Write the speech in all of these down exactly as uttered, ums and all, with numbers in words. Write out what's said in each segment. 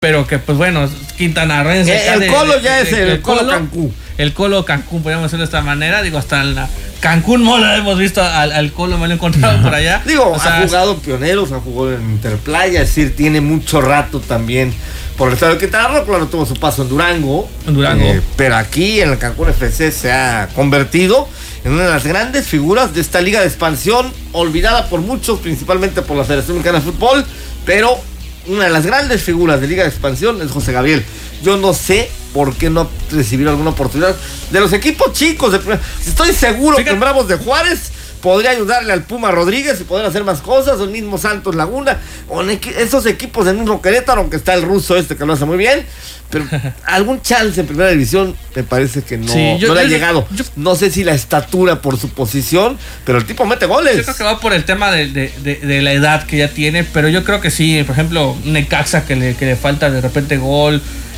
pero que pues bueno, quintanarroense. El, el Colo de, ya de, es de, el, el Colo, Colo Cancún. El Colo Cancún, podríamos decirlo de esta manera. Digo, hasta en la Cancún Mola hemos visto al, al Colo, me lo he encontrado no. por allá. Digo, o sea, ha jugado en Pioneros, ha jugado en Interplaya, es decir, tiene mucho rato también por el estado de Quintana Roo. Claro, tuvo su paso en Durango. En Durango. Eh, pero aquí en el Cancún F C se ha convertido en una de las grandes figuras de esta liga de expansión, olvidada por muchos, principalmente por la Federación Mexicana de Fútbol, pero una de las grandes figuras de liga de expansión es José Gabriel. Yo no sé por qué no recibieron alguna oportunidad de los equipos chicos. De, estoy seguro Fíjate. que en Bravos de Juárez podría ayudarle al Puma Rodríguez y poder hacer más cosas, o el mismo Santos Laguna, o en esos equipos del mismo Querétaro, aunque está el ruso este que lo hace muy bien, pero algún chance en primera división me parece que no, sí, yo, no le yo, ha llegado. Yo, no sé si la estatura por su posición, pero el tipo mete goles. Yo creo que va por el tema de, de, de, de la edad que ya tiene, pero yo creo que sí, por ejemplo, Necaxa que le, que le falta de repente gol.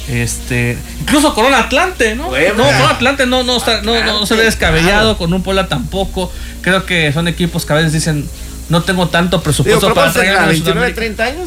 Este, incluso con un Atlante, ¿no? Bueno, no, con Atlante no, no, está, no, no, no se ve descabellado, claro. Con un Puebla tampoco. Creo que son equipos que a veces dicen, no tengo tanto presupuesto. Digo, para traer a veintinueve, treinta años.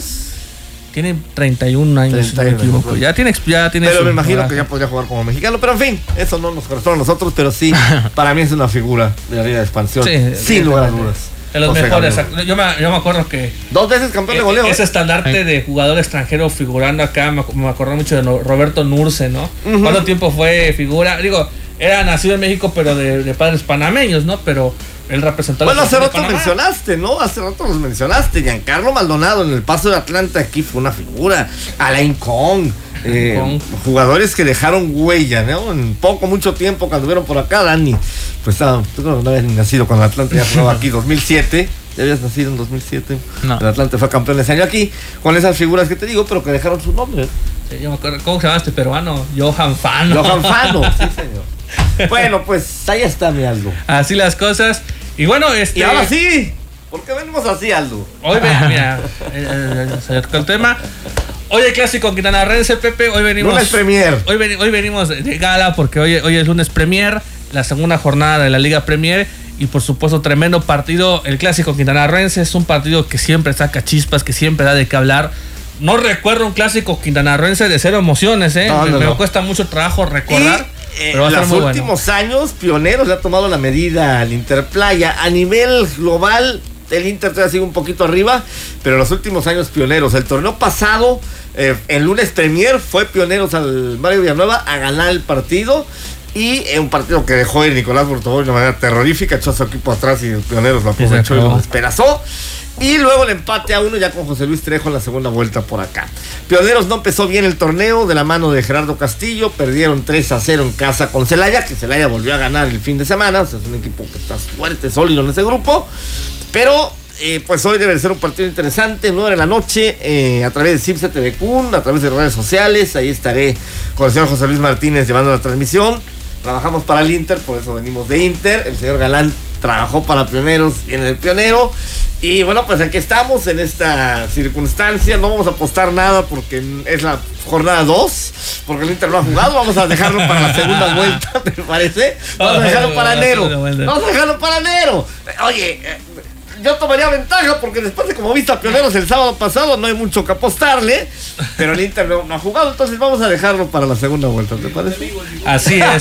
Tiene treinta y un años, treinta y uno, si no me equivoco. Ya tiene, ya tiene pero su me imagino coraje. que ya podría jugar como mexicano. Pero en fin, eso no nos corresponde a nosotros, pero sí, para mí es una figura de la Liga de Expansión. Sí, sin lugar a dudas. De los José mejores. Yo me, yo me acuerdo que. Dos veces campeón de goleo. Ese estandarte de jugador extranjero figurando acá, me, me acuerdo mucho de Roberto Nurce, ¿no? Uh-huh. ¿Cuánto tiempo fue figura? Digo, era nacido en México, pero de, de padres panameños, ¿no? Pero él representó a la Bueno, hace rato mencionaste, ¿no? Hace rato los mencionaste. Giancarlo Maldonado en el Paso de Atlanta aquí fue una figura. Alain Kong. Eh, jugadores que dejaron huella, ¿no? En poco, mucho tiempo que anduvieron por acá. Dani, pues estaba, no, no habías ni nacido cuando Atlanta ya jugaba aquí, dos mil siete. ¿Ya habías nacido en dos mil siete? No. El Atlante fue campeón ese año aquí, con esas figuras que te digo, pero que dejaron su nombre. Sí, yo me acuerdo, ¿cómo se llama este peruano? Johan Fano. Johan Fano, sí, señor. Bueno, pues ahí está mi Aldo. Así las cosas. Y bueno, este. Y ahora sí, ¿por qué venimos así, Aldo? Hoy, mira, eh, se acercó el tema. Hoy el clásico quintanarroense, Pepe. Hoy venimos. Lunes Premier. Hoy, ven, hoy venimos de gala porque hoy, hoy es lunes Premier, la segunda jornada de la Liga Premier. Y por supuesto, tremendo partido. El clásico quintanarroense es un partido que siempre saca chispas, que siempre da de qué hablar. No recuerdo un clásico quintanarroense de cero emociones, ¿eh? No, no, me, no. me cuesta mucho trabajo recordar. Y, eh, pero va a ser muy bueno. En los últimos años, Pioneros le ha tomado la medida al Interplaya. A nivel global, el Inter todavía sigue un poquito arriba, pero en los últimos años Pioneros. El torneo pasado, eh, el lunes Premier, fue Pioneros al Mario Villanueva a ganar el partido. Y en un partido que dejó ir Nicolás Bortobó de una manera terrorífica, echó a su equipo atrás y los Pioneros lo aprovechó y lo despedazó. Y luego el empate a uno ya con José Luis Trejo en la segunda vuelta por acá. Pioneros no empezó bien el torneo de la mano de Gerardo Castillo. Perdieron tres a cero en casa con Celaya, que Celaya volvió a ganar el fin de semana. O sea, es un equipo que está fuerte, sólido en ese grupo. Pero eh, pues hoy debe ser un partido interesante, nueve de la noche, eh, a través de Cipse T V Kun, a través de redes sociales. Ahí estaré con el señor José Luis Martínez llevando la transmisión. Trabajamos para el Inter, por eso venimos de Inter. El señor Galán trabajó para Pioneros, viene del Pionero. Y bueno, pues aquí estamos en esta circunstancia. No vamos a apostar nada porque es la jornada dos, porque el Inter no ha jugado. Vamos a dejarlo para la segunda vuelta, ¿te parece? Vamos a dejarlo para enero. Vamos a dejarlo para enero. Oye, yo tomaría ventaja porque después de como viste a Pioneros el sábado pasado, no hay mucho que apostarle, pero el Inter no, no ha jugado, entonces vamos a dejarlo para la segunda vuelta, ¿te parece? Así es.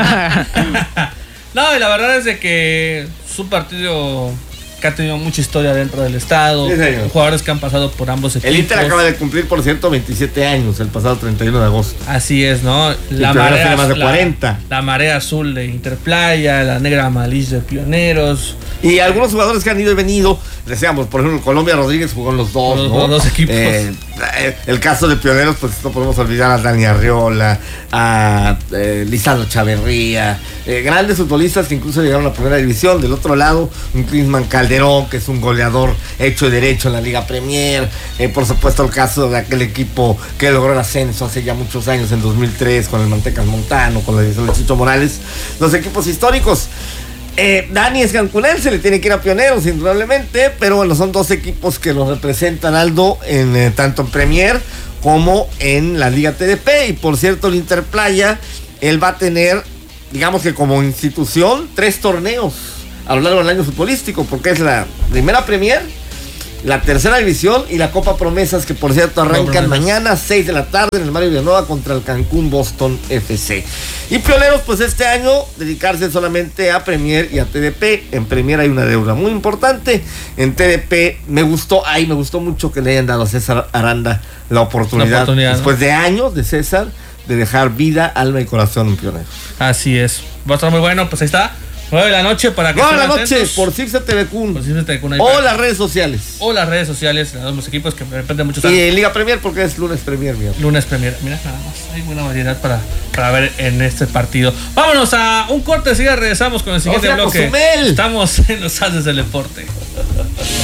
No, y la verdad es de que su partido que ha tenido mucha historia dentro del estado, sí, jugadores que han pasado por ambos equipos. El Inter acaba de cumplir, por cierto, veintisiete años el pasado treinta y uno de agosto. Así es, ¿no? La marea, tiene más de cuarenta. La, la marea azul de Interplaya, la negra amarilla de Pioneros. Y algunos jugadores que han ido y venido, deseamos, por ejemplo, Colombia Rodríguez jugó en los dos, los, ¿no? Los dos equipos. Eh, el caso de Pioneros, pues no podemos olvidar a Dani Arriola, a eh, Lisandro Chaverría, eh, grandes futbolistas que incluso llegaron a la primera división. Del otro lado, un Klinsmann Calderón, que es un goleador hecho y derecho en la Liga Premier. Eh, por supuesto, el caso de aquel equipo que logró el ascenso hace ya muchos años, en dos mil tres, con el Mantecas Montano, con la división de Chicho Morales. Los equipos históricos. Eh, Dani es cancunense, le tiene que ir a Pioneros indudablemente, pero bueno, son dos equipos que los representan, Aldo, en eh, tanto en Premier como en la Liga T D P. Y por cierto, el Interplaya, él va a tener, digamos que como institución, tres torneos a lo largo del año futbolístico, porque es la primera Premier, la tercera división y la Copa Promesas, que por cierto arrancan mañana, seis de la tarde, en el Mario Villanueva contra el Cancún Boston F C. Y Pioneros, pues este año, dedicarse solamente a Premier y a T D P. En Premier hay una deuda muy importante. En T D P me gustó, ay, me gustó mucho que le hayan dado a César Aranda la oportunidad, la oportunidad después ¿no? de años de César, de dejar vida, alma y corazón en Pioneros. Así es. Va a estar muy bueno, pues ahí está. nueve de la noche para que nueve de la noche por Circe T V Q. Por Circe T V Q o para... las redes sociales. O las redes sociales, los dos equipos que de repente muchos. Y en Liga Premier porque es lunes Premier, mira. Lunes Premier, mira, nada más. Hay buena variedad para, para ver en este partido. Vámonos a un corte, sigue, regresamos con el siguiente o sea, bloque. Cozumel. Estamos en los Haces del Deporte.